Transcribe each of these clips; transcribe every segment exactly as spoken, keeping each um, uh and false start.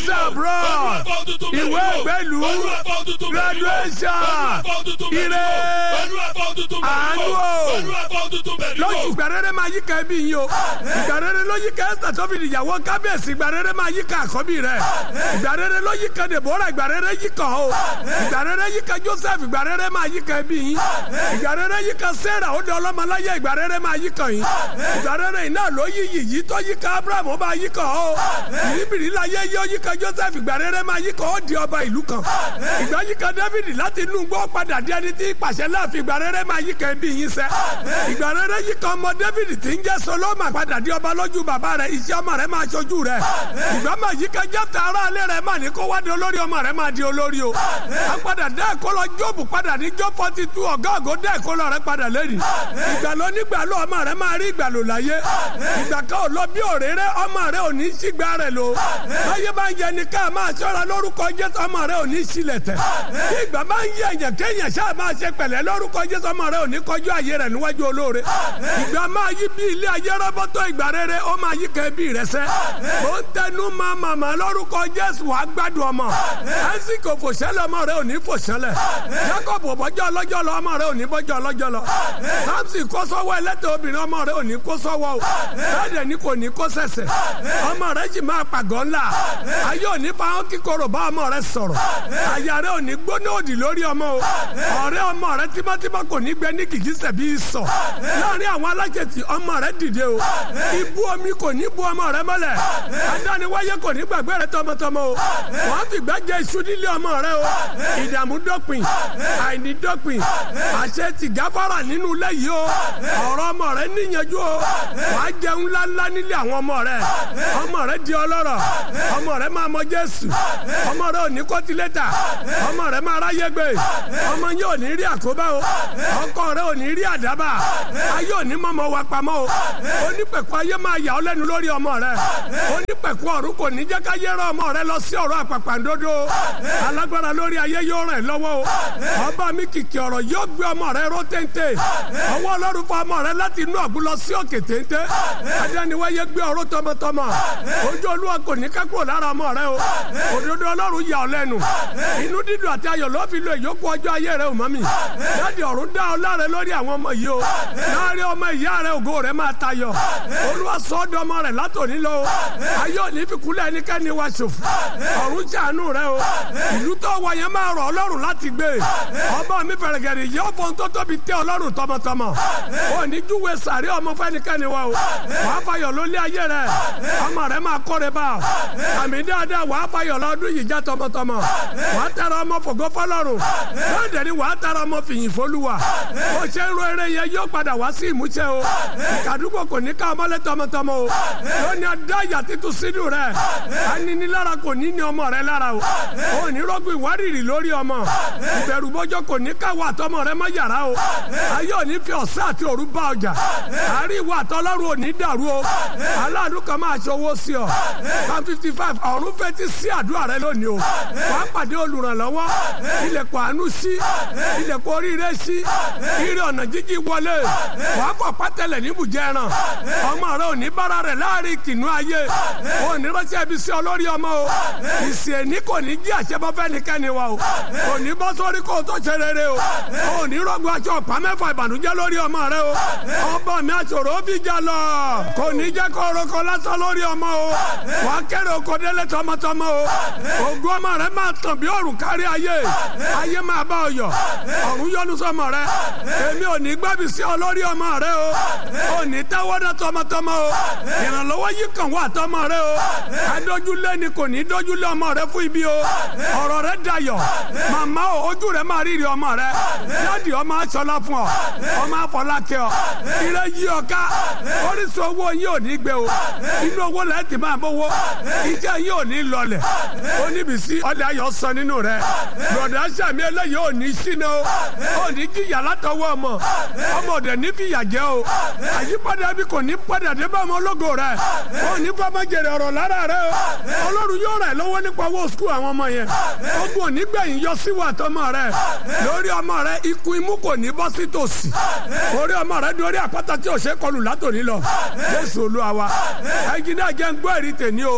visa abroad ìwé ìgbẹ́lú graduation ire àánú o lójú ìgbàrere máa yí ká ẹbí yín o ìgbàrere ló yí ká ẹsẹ̀ tó fi ìyàwó kábíyèsí ìgbàrere máa yí ká àkọ́bí rẹ̀ ìgbàrere ló yí ká Dèbórà ìgbàrere yí ká o ìgbàrere yí ká Joseph ìgbàrere máa yí ká ẹbí yín ìgbàrere yí ká Sarah ó di ọlọ́mọláyé ìgbàrere máa yí ká yín ìgbàrere iná ló yí yìí tó yí ká Abraham ó bá yí ká o ìbìrì láyé yí ó yí ká Joseph ìgbàrere máa yí ká ó di ọba ìlú kan ìgbà yí ká David láti inú gbọ́ padà di ẹni tí pàṣẹ láàfin ìgbàrere máa yí ká ẹbí yín sẹ́ ìgbàrere yí ká ọmọ David tí ń jẹ́ Solomon padà di ọba lójú bàbá rẹ̀ iṣẹ́ ọmọ rẹ̀ máa ṣojú rẹ̀ ìgbà máa yí ká Jẹ́fítà ará alẹ́ rẹ̀ máa ní kó wá di olórí ọmọ rẹ̀ máa di olórí o apadà dá ẹ̀kọ́ lọ Jóòbù padà ní Job forty two ọ̀gá ọ̀gọ́ dá ẹ̀kọ́ lọ rẹ̀ padà lẹ́yìn ìgbà lọ nígbà lọ ọmọ rẹ̀ máa rí ìgbà lò láyé ìgbà kan ò lọ bí òréré ọmọ rẹ̀ ò ní sígbà rẹ̀ lò láyé máa ń yẹ ní ká máa ṣọ́ra lórúkọ Jésù ọmọ rẹ̀ ò ní sílẹ̀ tẹ̀ ìgbà máa ń yẹ ẹ̀yàn kéèyàn ṣáà máa ṣe pẹ̀lẹ́ lórúkọ Jésù ọmọ rẹ̀ ò ní kọjú ayé rẹ̀ níwájú olóore ìgbà máa yí bí ilé ayé rọ́bọ́tọ̀ ìgbà rere ó máa yí kẹ́bí rẹ̀ sẹ́ ó ń tẹnu máa màmá lórúkọ Jésù wàá gbádùn ọmọ ẹ̀sìn kò fòṣẹ́lẹ̀ ọmọ rẹ̀ ò ní fòṣẹ́lẹ̀ Jacob bọ́jọ́ ọlọ́jọ́ lọ ọmọ rẹ̀ ò ní bọ́jọ́ ọlọ́jọ́ lọ Samson kó sọ́wọ́ ẹlẹ́tẹ̀ obìnrin ọmọ rẹ̀ ò ní kó sọ́wọ́ o bẹ́ẹ̀ ni kò ní kó sẹ̀sẹ̀ ọmọ rẹ̀ sì máa pàgọ́ ńlá ayé ò ní fáwọn kíkorò bá ọmọ rẹ̀ sọ̀rọ̀ àyà rẹ̀ ò ní gbóná òdì lórí ọmọ o ọ̀rẹ́ ọmọ rẹ̀ tímọ́tímọ́ kò ní gbẹ ní kìkísẹ̀ bí sọ láàrin àwọn alájẹtì ọmọ rẹ̀ dìde o ibú omi kò ní bu ọmọ rẹ̀ mọ́lẹ̀ adániwáyé kò ní gbàgbé rẹ̀ tọmọtọmọ o wọ́n fi gbẹ́jẹ́ iṣu nílé ọmọ rẹ̀ o ìdààmú dópin àìní dópin àṣẹ ti gáfárà nínú ilé yìí o ọ̀rọ̀ ọmọ rẹ̀ níyanjú o wàá jẹun ńláńlá nílé àwọn ọmọ rẹ̀ ọmọ rẹ̀ di ọlọ́rọ̀ ọmọ rẹ̀ máa mọ Jésù ọmọ rẹ̀ ò ní kọ́tílétà ọmọ rẹ̀ máa ráyé gbé ọmọ yẹn ò ní rí àkóbá o ọkọ rẹ̀ ò ní rí àdábà ayé ò ní mọ́mọ́ wa pamọ́ o onípẹ̀kọ ayé máa yà ọ́ lẹ́nu lórí ọmọ rẹ̀ onípẹ̀kọ ọ̀run kò ní jẹ́ ká yẹ́rọ ọmọ rẹ̀ lọ sí ọ̀rọ̀ àpàpàǹdodo alágbára lórí ayé yóò ràn ẹ́ lọ́wọ́ o ọba mi kìkì ọ̀rọ̀ yóò gbé ọmọ rẹ̀ ró téńté ọwọ́ Ọlọ́run fa ọmọ rẹ̀ láti inú ọ̀gbun lọ sí òkè téńté adániwáyé gbé ọ̀rọ̀ tọmọtọmọ ojú Olúwa kò ní ká kúrò lára ọmọ rẹ̀ o òdodo Ọlọ́run yà ọ́ lẹ́nu inú dídùn àti ayọ̀ ló fi lo ìyókù ọjọ́ ayé rẹ̀ òmọ́ mi láti ọ̀run dá ọ láre lórí àwọn ọmọ yìí o láàrin ọmọ ìyá rẹ̀ ògo rẹ̀ máa tayọ Olúwa sọ ọ́ dọmọ rẹ̀ látòní lọ ayé òní fi kúlẹ̀ ẹnikẹ́ni wa ṣòfò ọ̀run ṣàánú rẹ̀ o ìlú tó wà yẹn máa rọ̀ Ọlọ́run láti gbé ọba mi fẹ̀rẹ̀gẹ̀rẹ̀ yẹ ọ̀fọ̀ tó tóbi tẹ́ Ọlọ́run tọmọtọmọ òní júwe sàrí ọmọ fẹ́nikẹ́ni wa o wàá fayọ̀ lólé ayé rẹ̀ ọmọ rẹ̀ máa kọ́re bá àmì dáadáa wàá fayọ̀ lọ́dún yìí já tọmọtọmọ wàá tẹ̀rọ ọmọ fògo fọlọ́run bẹ́ẹ̀ dẹ̀ ni wàá tẹ̀rọ ọmọ fìyìn fólúwa ó ṣe ń ro eré yẹn yóò padà wá sí ìmúṣẹ o ìkàdúgbò kò ní ká ọmọlé tọmọtọmọ o lónìí adá ìyà títún sínú rẹ̀ aninilára kò ní ní ọmọ rẹ̀ lára o ò ní rọ́gbìn ìwárìrì lórí ọmọ ìbẹ̀rù bọ́jọ́ kò ní ká wà tọmọ rẹ̀ mọ́ yàrá o ayé ò ní fi ọ̀sán àti òru bá ọjà àárín ìwà àtọlọ́run ò ní dàrú o aláàánú kan máa ṣọwọ́ sí ọ one fifty five ọ̀run fetí sí àdúrà rẹ lónìí o wàá pàdé olùrànlọ́wọ́ ilẹ̀kùn àánú sí ilẹ̀kùn oríire sí ire ọ̀nà jíjí wọlé wàá kọ̀ pátẹ́lẹ̀ níbùjẹ́ ẹran ọmọ rẹ ò ní bára rẹ̀ láàrin kìnnú ayé ò ní ránṣẹ́ ibi sí olórí ọmọ o ìsì ẹ̀ní kò ní jí àṣẹbọ́ fẹ́nikẹ́ni wa o ò ní bọ́ sórí kó o tó ṣe rere o ò ní rọ́gbọ́ aṣọ ọ̀pá mẹ́fà ìbànújẹ́ lórí ọmọ rẹ o ọba mi àṣòro ó fi jà lọ kò ní jẹ́ kó orúkọ lásán lórí ọmọ o wàá kéré oko délé tọmọtọmọ o ògùn ọmọ rẹ máa tàn bí òrùn kárí ayé ayé máa bá ọ yọ ọ̀run yọ́nú sọmọ rẹ èmi ò ní gbábi sí ọ lórí ọmọ rẹ o ò ní tẹ́wọ́dá tọmọtọmọ o ìrànlọ́wọ́ yìí kàn wá tọmọ rẹ o adójúlé ni kò ní dójúlé ọmọ rẹ fún ibi o ọ̀rọ̀ rẹ dayọ̀ màmá o ojú rẹ máa rírì ọmọ rẹ dáàdì ọmọ aṣọlá fún ọ ọmọ afọlákẹ́ ọ ire yí ọ ká orísun owó yín ò ní gbé o inú owó lẹ́ẹ̀ tì máa bówó iṣẹ́ yín ò ní lọlẹ̀ oníbìsí ọdẹ ayọ̀ sọ nínú rẹ lọ́dà sàmì eléyìí ò ní sínú o ò ní jìyà látọwọ́ ọmọ ọmọ òde ní fìyà jẹ o àyípadà bí kò ní padà dé bá ọmọ ológo rẹ ò ní fọmọ jèrè ọ̀rọ̀ lára rẹ o ọlọ́run yóò rẹ̀ lọ́wọ́ nípa owó skul àwọn ọmọ yẹn ogun ò ní gbẹ̀yìn yọ sí wà tọmọ rẹ lórí ọmọ rẹ ikú imú kò ní bọ́ sí tòsí orí ọmọ rẹ dorí àpáta tí ò ṣe kọlù látòní lọ Jésù Olúwa wa ẹ̀yin náà jẹ́ ń gbọ́ ẹ̀rí tèmi o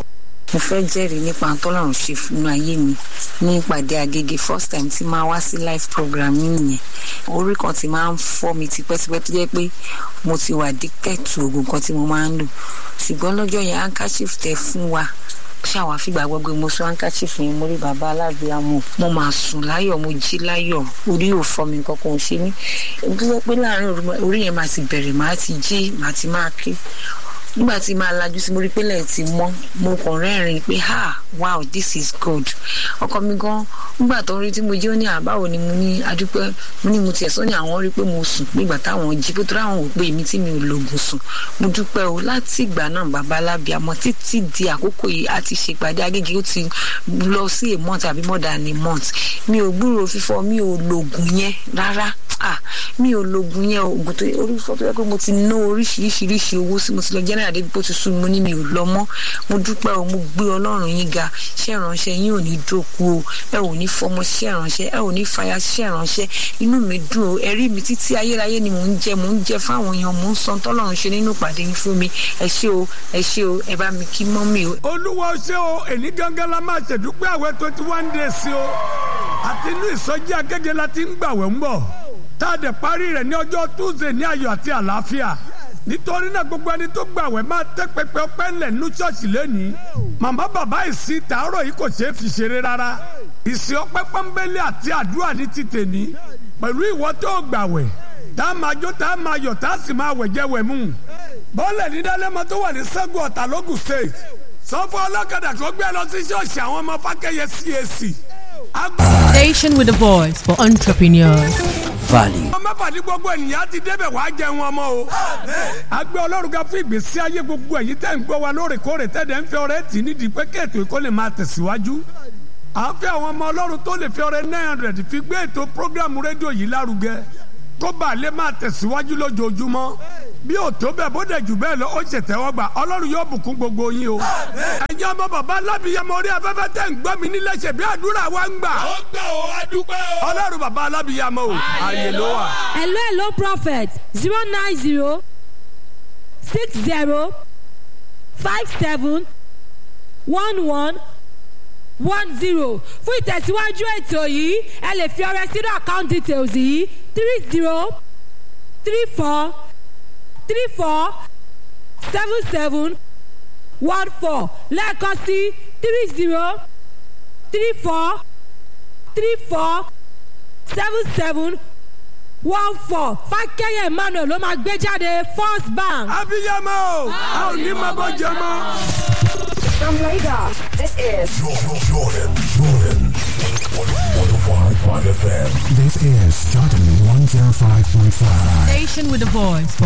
mo fẹ́ jẹ́rìí nípa tọ́lọ́run ṣe fún ayé mi ní ìpàdé Agége first time tí máa wá sí live program nìyẹn. Orí kan tí máa ń fọ́ mi tipẹ́tipẹ́ tó jẹ́ pé mo ti wà addicted to oògùn kan tí mo máa ń lò. Ṣùgbọ́n lọ́jọ́ yẹn handkerchief tẹ fún wa ṣáwa fìgbà gbogbo mo sọ handkerchief yẹn mo rí bàbá alábíàmọ mo máa sùn láyọ̀ mo jí láyọ̀ orí ò fọ́ mi kankan ò ṣe mí. Ó jẹ́ pé láàárín orí yẹn máa ti bẹ̀rẹ̀ máa ti jí máa ti máa ké. Nígbà tí máa lajú sí mo rí pé lẹ́ẹ̀ ti mọ́ mo kàn rẹ́rìn pé ha wow this is good. Ọkọ mi gan nígbà tó rí tí mo jí ó ní àbáwo ni mo ní adúpẹ́ mo ní mo tiẹ̀ sọ ní àwọn rí pé mo sùn nígbà táwọn jí pé tó ráwọn wò pé èmi tí mi ò lògùn sùn mo dúpẹ́ o. Láti ìgbà náà bàbá alábíàmọ títí di àkókò yìí a ti ṣèpàdé Agége ó ti lọ sí a month àbí more than a month mi ò gbúròó fífọ́ mi ò lògùn yẹn rárá ah mi ò lògùn yẹn oògùn tó orí fọ́ tó yẹ pé mo ti ná oríṣiríṣiríṣi owó sí mo ti lọ jẹ́nẹ́rà débi bó ti sún mo ní mi ò lọ mọ́. Mo dúpẹ́ o mo gbé Ọlọ́run yín ga ṣẹ́ ìránṣẹ́ yín ò ní dókú o ẹ ò ní fọmọ ṣẹ́ ìránṣẹ́ ẹ ò ní fàyà ṣẹ́ ìránṣẹ́ inú mi dùn o ẹ̀rí mi títí ayérayé ni mò ń jẹ mò ń jẹ fáwọn èèyàn mò ń san tọ́lọ́run ṣe nínú ìpàdé yín fún mi ẹ ṣé o ẹ ṣé o ẹ bá mi kí mọ́ mi o. Olúwa ṣé o èní gangan la máa ṣèdúpẹ́ àwẹ̀ twenty one days o àti inú ìsọjí Agége la ti ń gbàwẹ̀ ń bọ̀ tá a dẹ̀ parí rẹ̀ ní ọjọ́ Tuesday ní ayọ̀ àti àlàáfíà. Nítorí náà gbogbo ẹni tó gbàwẹ̀ máa tẹ́ pẹpẹ ọpẹ́ ńlẹ̀ nínú ṣọ́ọ̀ṣì lẹ́nìí. Màmá bàbá ìsìn tàárọ̀ yìí kò ṣeé fi ṣeré rárá. Ìsìn ọpẹ́ pọ́nbélé àti àdúrà ní ti tèmi pẹ̀lú ìwọ tó gbàwẹ̀ tá a máa jó tá a máa yọ̀ tá a sì máa wẹ̀jẹ̀ wẹ̀ mú. Bọ́ọ̀lẹ̀ ní Dálẹ́mọ tó wà ní Ṣẹ́gun Ọ̀tà lógùn state sọ fún ọlọ́kadà kó gbé lọ sí ṣọ́ọ̀ṣì àwọn ọmọ Fákẹ́yẹ C A C. Station with a voice for entrepreneurs. Value. ọmọ mẹ́fà ní gbogbo ènìyàn ti débẹ̀ wá jẹun ọmọ o. Agbẹ́ Ọlọ́run ga fún ìgbésí ayé gbogbo èyí tẹ́ ń gbọ́ wa lóòrèkóòrè tẹ́lẹ̀ ń fẹ́ ọrẹ tì nídìí pé kéètò ìkó lè máa tẹ̀síwájú. À ń fẹ́ àwọn ọmọ Ọlọ́run tó lè fi ọrẹ nine hundred fi gbé ètò prógrámù rédíò yìí lárugẹ kó bàa lè máa tẹ̀síwájú lójoojúmọ́. Bí ó tó bẹ́ẹ̀ bó dẹ̀ jù bẹ́ẹ̀ lọ ó ṣètẹ́wọ́gbà Ọlọ́run yóò bùkún gbogbo yín o. Ẹ̀yin ọmọ bàbá alábìyamọ orí afẹ́fẹ́ tẹ́ ń gbọ́ mi nílé ṣe bí àdúrà wa ń gbà. ó gbà ó adúpẹ́ o. Ọlọ́run bàbá alábìyamọ o ààyè ló wà. hello hello prophet zero nine zero six zero five seven one one one zero fún ìtẹ̀síwájú ètò yìí ẹ lè fi ọrẹ sínú account details yìí three zero three four three four seven seven one four lẹ́ẹ̀kan sí three zero three four three four seven seven one four Fákẹ́yẹ Emmanuel ló máa gbé jáde First Bank. Abiyamọ a ò ní máa bọ́ jẹ mọ́. From Lagos, this is Jordan, Jordan, Jordan. one oh five point five F M. This is Jordan one oh five point five. Station with a voice for